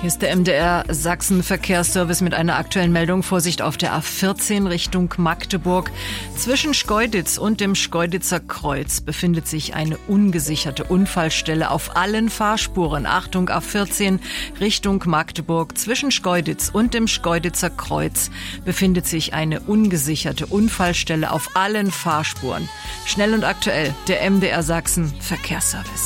Hier ist der MDR Sachsen Verkehrsservice mit einer aktuellen Meldung. Vorsicht auf der A14 Richtung Magdeburg. Zwischen Schkeuditz und dem Schkeuditzer Kreuz befindet sich eine ungesicherte Unfallstelle auf allen Fahrspuren. Achtung, A14 Richtung Magdeburg. Zwischen Schkeuditz und dem Schkeuditzer Kreuz befindet sich eine ungesicherte Unfallstelle auf allen Fahrspuren. Schnell und aktuell, der MDR Sachsen Verkehrsservice.